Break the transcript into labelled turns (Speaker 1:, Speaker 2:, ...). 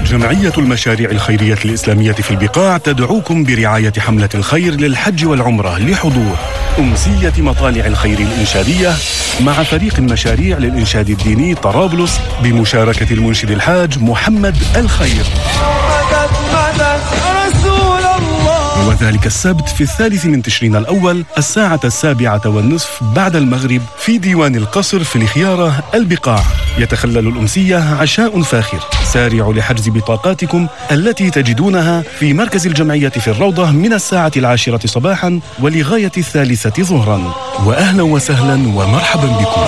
Speaker 1: جمعية المشاريع الخيرية الإسلامية في البقاع تدعوكم برعاية حملة الخير للحج والعمرة لحضور أمسية مطالع الخير الإنشادية مع فريق المشاريع للإنشاد الديني طرابلس بمشاركة المنشد الحاج محمد الخير، وذلك السبت في 3 تشرين الأول 7:15 بعد المغرب في ديوان القصر في الخيارة البقاع. يتخلل الأمسية عشاء فاخر. سارعوا لحجز بطاقاتكم التي تجدونها في مركز الجمعية في الروضة من 10:10 صباحا ولغاية 3 ظهرا. وأهلا وسهلا ومرحبا بكم.